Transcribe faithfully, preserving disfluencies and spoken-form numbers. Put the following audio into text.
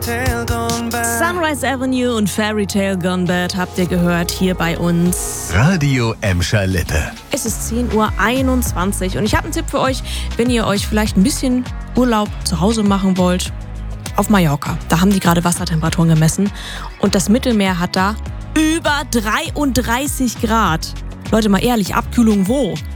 Sunrise Avenue und Fairy Tale Gone Bad habt ihr gehört hier bei uns. Radio Emscher Lippe. Es ist zehn Uhr einundzwanzig und ich habe einen Tipp für euch, wenn ihr euch vielleicht ein bisschen Urlaub zu Hause machen wollt. Auf Mallorca, da haben die gerade Wassertemperaturen gemessen und das Mittelmeer hat da über dreiunddreißig Grad. Leute, mal ehrlich, Abkühlung wo?